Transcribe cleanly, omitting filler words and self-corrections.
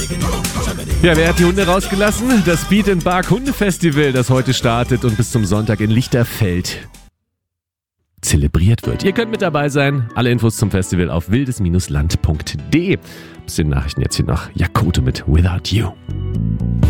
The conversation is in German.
Ja, wer hat die Hunde rausgelassen? Das Beat & Bark Hundefestival, das heute startet und bis zum Sonntag in Lichterfeld zelebriert wird. Ihr könnt mit dabei sein. Alle Infos zum Festival auf wildes-land.de. Bis den Nachrichten jetzt hier noch Jakote mit Without You.